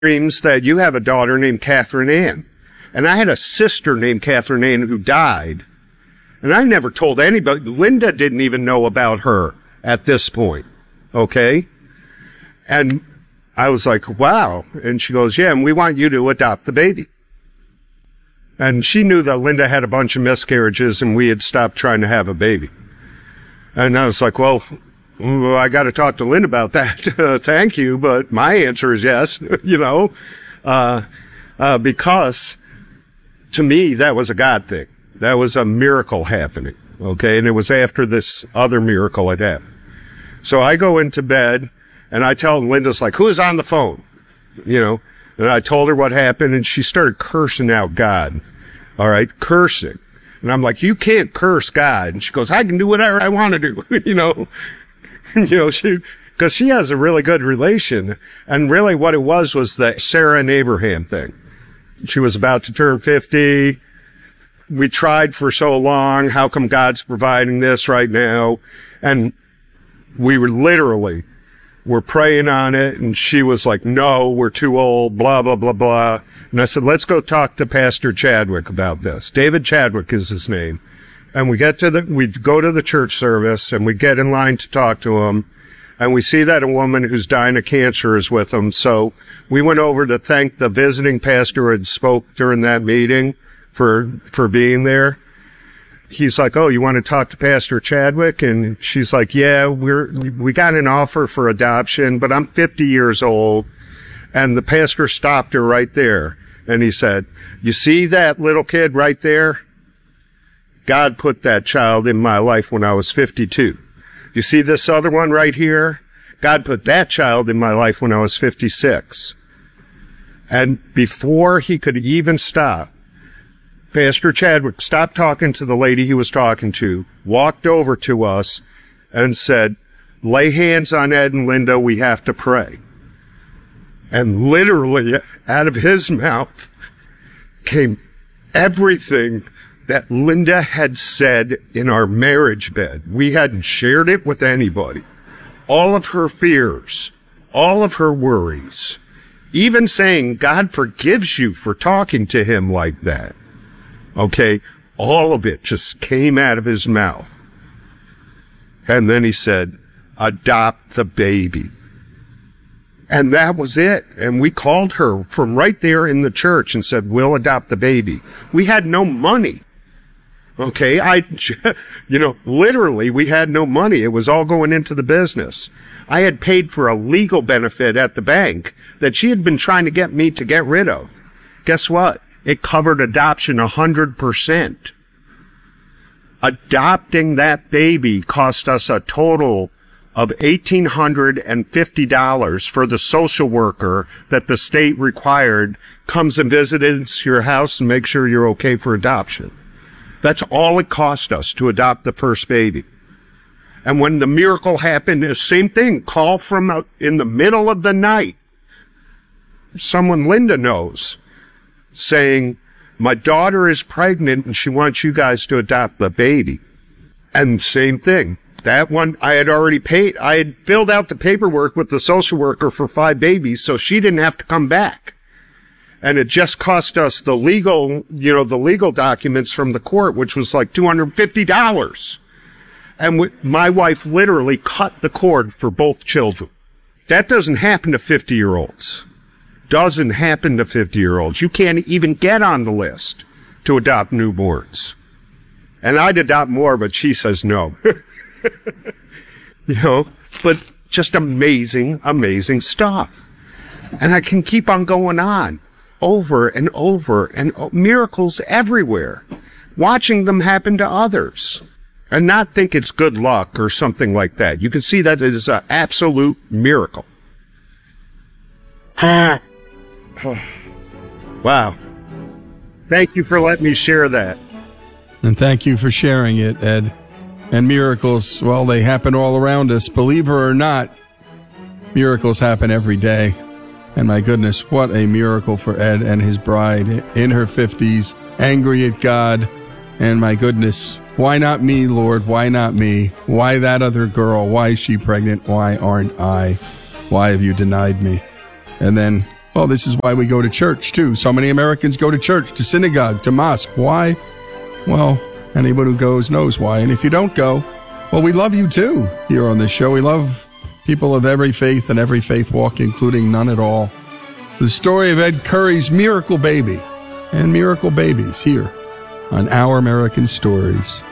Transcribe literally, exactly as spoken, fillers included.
dreams that you have a daughter named Catherine Ann. And I had a sister named Catherine Ann who died. And I never told anybody. Linda didn't even know about her at this point. Okay? And I was like, wow. And she goes, yeah, and we want you to adopt the baby. And she knew that Linda had a bunch of miscarriages and we had stopped trying to have a baby. And I was like, well, well I got to talk to Linda about that. Uh, thank you. But my answer is yes, you know, uh, uh, because to me, that was a God thing. That was a miracle happening. Okay. And it was after this other miracle had happened. So I go into bed and I tell Linda's like, who's on the phone? You know, and I told her what happened and she started cursing out God. All right. Cursing. And I'm like, you can't curse God. And she goes, I can do whatever I want to do. you know, you know, she, cause she has a really good relation. And really what it was was the Sarah and Abraham thing. She was about to turn fifty. We tried for so long. How come God's providing this right now? And we were literally, were praying on it. And she was like, no, we're too old, blah, blah, blah, blah. And I said, let's go talk to Pastor Chadwick about this. David Chadwick is his name. And we get to the, we go to the church service and we get in line to talk to him. And we see that a woman who's dying of cancer is with him. So we went over to thank the visiting pastor who had spoke during that meeting for, for being there. He's like, oh, you want to talk to Pastor Chadwick? And she's like, yeah, we're, we got an offer for adoption, but I'm fifty years old. And the pastor stopped her right there. And he said, you see that little kid right there? God put that child in my life when I was fifty-two. You see this other one right here? God put that child in my life when I was fifty-six. And before he could even stop, Pastor Chadwick stopped talking to the lady he was talking to, walked over to us, and said, lay hands on Ed and Linda, we have to pray. And literally, out of his mouth came everything that Linda had said in our marriage bed. We hadn't shared it with anybody. All of her fears, all of her worries, even saying God forgives you for talking to him like that. Okay, all of it just came out of his mouth. And then he said, adopt the baby. And that was it. And we called her from right there in the church and said, we'll adopt the baby. We had no money. Okay, I, you know, literally we had no money. It was all going into the business. I had paid for a legal benefit at the bank that she had been trying to get me to get rid of. Guess what? It covered adoption a hundred percent. Adopting that baby cost us a total of eighteen hundred fifty dollars for the social worker that the state required comes and visits your house and makes sure you're okay for adoption. That's all it cost us to adopt the first baby. And when the miracle happened, the same thing, call from out in the middle of the night. Someone Linda knows saying, my daughter is pregnant and she wants you guys to adopt the baby. And same thing. That one, I had already paid. I had filled out the paperwork with the social worker for five babies, so she didn't have to come back. And it just cost us the legal, you know, the legal documents from the court, which was like two hundred fifty dollars. And w- my wife literally cut the cord for both children. That doesn't happen to fifty-year-olds. Doesn't happen to fifty-year-olds. You can't even get on the list to adopt newborns. And I'd adopt more, but she says no. You know, but just amazing, amazing stuff. And I can keep on going on over and over and oh, miracles everywhere, watching them happen to others and not think it's good luck or something like that. You can see that it is an absolute miracle. Wow. Thank you for letting me share that. And thank you for sharing it, Ed. And miracles, well, they happen all around us. Believe it or not, miracles happen every day. And my goodness, what a miracle for Ed and his bride in her fifties, angry at God. And my goodness, why not me, Lord? Why not me? Why that other girl? Why is she pregnant? Why aren't I? Why have you denied me? And then Well, this is why we go to church, too. So many Americans go to church, to synagogue, to mosque. Why? Well, anyone who goes knows why. And if you don't go, well, we love you, too, here on this show. We love people of every faith and every faith walk, including none at all. The story of Ed Curry's miracle baby and miracle babies here on Our American Stories.